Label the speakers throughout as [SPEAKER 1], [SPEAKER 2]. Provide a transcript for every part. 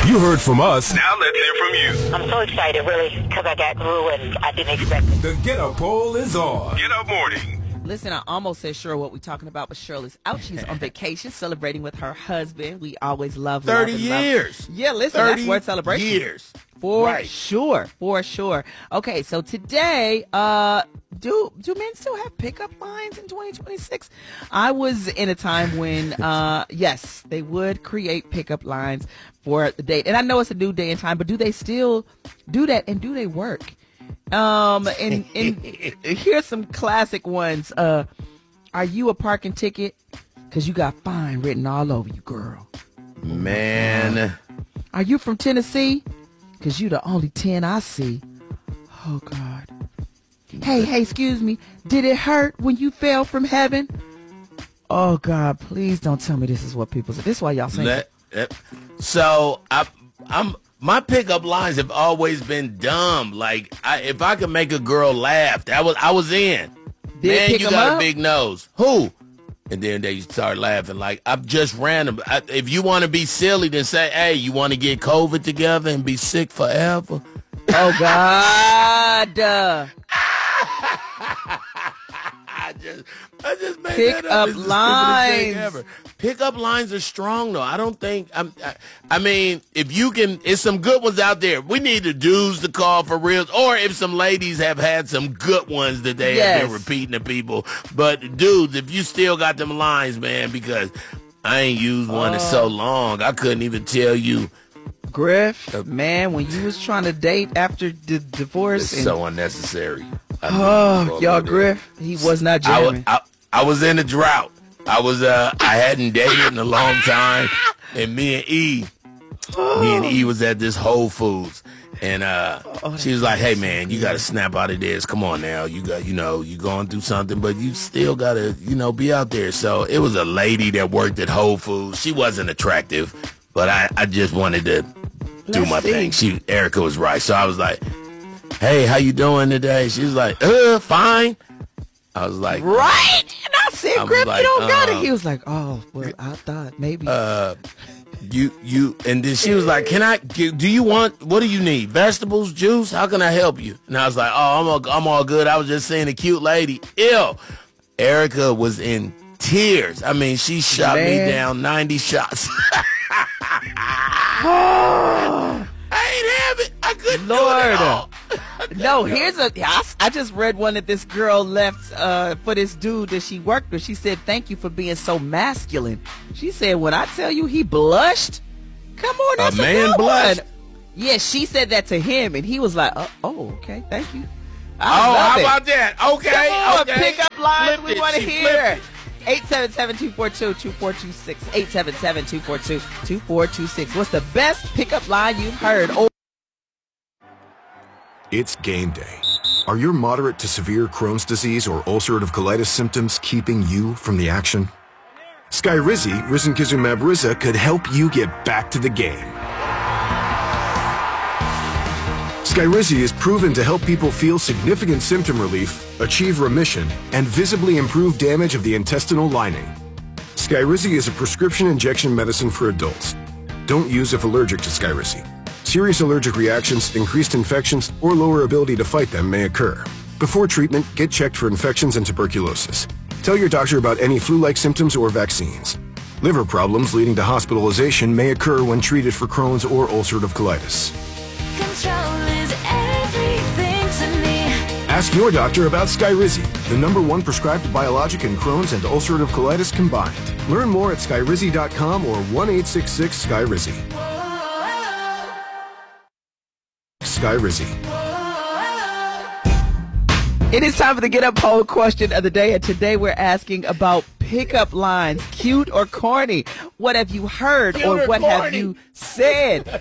[SPEAKER 1] You heard from us.
[SPEAKER 2] Now let's hear from you.
[SPEAKER 3] I'm so excited, really, because I got through and I didn't expect it.
[SPEAKER 1] The Get Up poll is on.
[SPEAKER 2] Get Up Morning.
[SPEAKER 4] Listen, I almost said sure what we're talking about, but Shirley's out. She's on vacation celebrating with her husband. We always love
[SPEAKER 5] 30
[SPEAKER 4] love
[SPEAKER 5] years.
[SPEAKER 4] Love. Yeah, listen, that's worth celebration.
[SPEAKER 5] Years.
[SPEAKER 4] For sure. Okay, so today, do men still have pickup lines in 2026? I was in a time when, yes, they would create pickup lines for the date. And I know it's a new day and time, but do they still do that, and do they work? And here's some classic ones. Are you a parking ticket? 'Cause you got fine written all over you, girl.
[SPEAKER 5] Man.
[SPEAKER 4] Are you from Tennessee? 'Cause you the only 10 I see. Oh, God. Hey, excuse me. Did it hurt when you fell from heaven? Oh, God, please don't tell me this is what people say. This is why y'all sing.
[SPEAKER 5] So, my pickup lines have always been dumb. Like, if I could make a girl laugh, I was in. Man, you got a big nose. Who? And then they start laughing. Like, I'm just random. If you want to be silly, then say, hey, you want to get COVID together and be sick forever?
[SPEAKER 4] Oh, God.
[SPEAKER 5] I just made
[SPEAKER 4] Pick
[SPEAKER 5] that up.
[SPEAKER 4] up lines.
[SPEAKER 5] Pickup lines are strong, though. I don't think, I mean, if you can, it's some good ones out there. We need the dudes to call for real, or if some ladies have had some good ones that they have been repeating to people. But dudes, if you still got them lines, man, because I ain't used one in so long, I couldn't even tell you.
[SPEAKER 4] Griff, man, when you was trying to date after the divorce.
[SPEAKER 5] It's so unnecessary.
[SPEAKER 4] Y'all, Griff, he was not jamming.
[SPEAKER 5] I was in a drought. I hadn't dated in a long time, and me and E was at this Whole Foods, and she was like, "Hey man, you got to snap out of this. Come on now, you going through something, but you still got to, be out there." So it was a lady that worked at Whole Foods. She wasn't attractive, but I just wanted to do my thing. Erica was right, so I was like, "Hey, how you doing today?" She was like, fine." I was like,
[SPEAKER 4] right? And I said, Griff, you don't got it. He was like, oh, well, I thought maybe.
[SPEAKER 5] You, and then she was like, what do you need? Vegetables, juice? How can I help you? And I was like, oh, I'm all good. I was just seeing a cute lady. Ew. Erica was in tears. I mean, she shot me down 90 shots. I ain't have it. I couldn't do it at all.
[SPEAKER 4] No, I just read one that this girl left for this dude that she worked with. She said, thank you for being so masculine. She said, when I tell you he blushed, come on, that's a man blushed. Yeah, she said that to him, and he was like, oh, okay, thank you.
[SPEAKER 5] How about that? Okay.
[SPEAKER 4] Come on,
[SPEAKER 5] okay.
[SPEAKER 4] pick up lines we want to hear. 877-242-2426. 877-242-2426. What's the best pickup line you've heard?
[SPEAKER 6] It's game day. Are your moderate to severe Crohn's disease or ulcerative colitis symptoms keeping you from the action? Skyrizi, risankizumab Riza, could help you get back to the game. Skyrizi is proven to help people feel significant symptom relief, achieve remission, and visibly improve damage of the intestinal lining. Skyrizi is a prescription injection medicine for adults. Don't use if allergic to Skyrizi. Serious allergic reactions, increased infections, or lower ability to fight them may occur. Before treatment, get checked for infections and tuberculosis. Tell your doctor about any flu-like symptoms or vaccines. Liver problems leading to hospitalization may occur when treated for Crohn's or ulcerative colitis.
[SPEAKER 7] Control is everything to me.
[SPEAKER 6] Ask your doctor about Skyrizi, the #1 prescribed biologic in Crohn's and ulcerative colitis combined. Learn more at skyrizi.com or 1-866-SKYRIZI. Skyrizi.
[SPEAKER 4] It is time for the Get Up poll question of the day, and today we're asking about pickup lines, cute or corny. What have you heard or what have you said?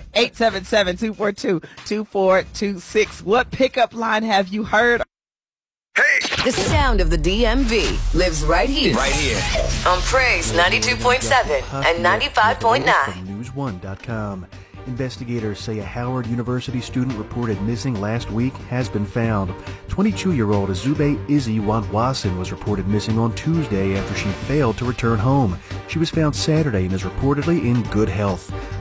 [SPEAKER 4] 877-242-2426. What pickup line have you heard?
[SPEAKER 2] Hey!
[SPEAKER 8] The sound of the DMV lives right here.
[SPEAKER 9] Right here.
[SPEAKER 8] On Praise 92.7 and 95.9.
[SPEAKER 10] From News1.com. Investigators say a Howard University student reported missing last week has been found. 22-year-old Azube Izzy Wantwason was reported missing on Tuesday after she failed to return home. She was found Saturday and is reportedly in good health.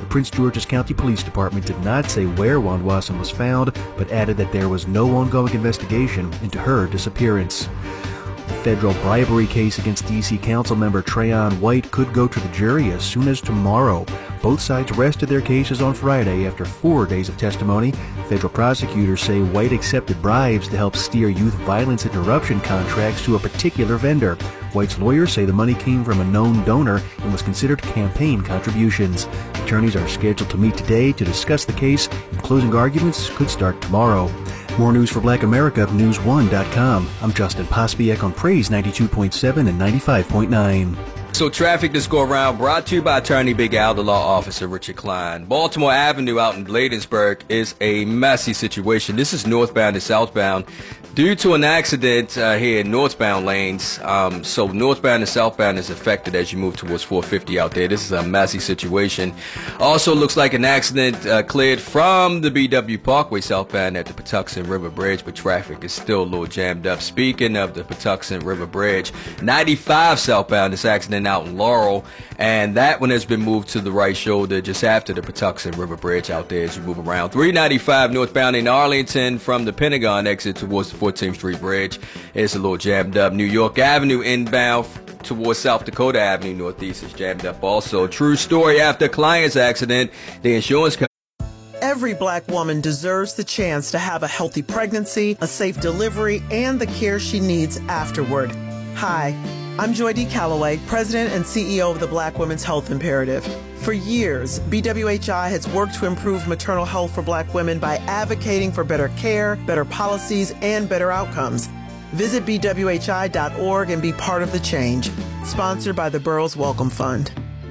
[SPEAKER 10] The Prince George's County Police Department did not say where Wandwasan was found, but added that there was no ongoing investigation into her disappearance. The federal bribery case against D.C. Councilmember Trayon White could go to the jury as soon as tomorrow. Both sides rested their cases on Friday after 4 days of testimony. Federal prosecutors say White accepted bribes to help steer youth violence interruption contracts to a particular vendor. White's lawyers say the money came from a known donor and was considered campaign contributions. Attorneys are scheduled to meet today to discuss the case, and closing arguments could start tomorrow. More news for Black America, News1.com. I'm Justin Pospiek on Praise 92.7 and 95.9.
[SPEAKER 9] So traffic this go around brought to you by Attorney Big Al, the law officer Richard Klein. Baltimore Avenue out in Bladensburg is a messy situation. This is northbound and southbound due to an accident here in northbound lanes. So northbound and southbound is affected as you move towards 450 out there. This is a messy situation. Also looks like an accident cleared from the BW Parkway southbound at the Patuxent River Bridge, but traffic is still a little jammed up. Speaking of the Patuxent River Bridge, 95 southbound, this accident out in Laurel, and that one has been moved to the right shoulder just after the Patuxent River Bridge out there as you move around. 395 northbound in Arlington from the Pentagon exit towards the 14th Street Bridge. It's a little jammed up. New York Avenue inbound towards South Dakota Avenue northeast is jammed up also. True story, after client's accident, the insurance company.
[SPEAKER 11] Every Black woman deserves the chance to have a healthy pregnancy, a safe delivery, and the care she needs afterward. Hi, I'm Joy D. Calloway, President and CEO of the Black Women's Health Imperative. For years, BWHI has worked to improve maternal health for Black women by advocating for better care, better policies, and better outcomes. Visit bwhi.org and be part of the change. Sponsored by the Burroughs Welcome Fund.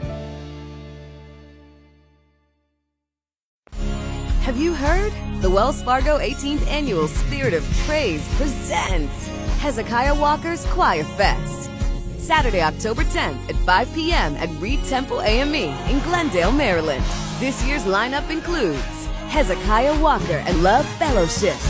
[SPEAKER 8] Have you heard? The Wells Fargo 18th Annual Spirit of Praise presents Hezekiah Walker's Choir Fest. Saturday, October 10th at 5 p.m. at Reed Temple AME in Glendale, Maryland. This year's lineup includes Hezekiah Walker and Love Fellowship,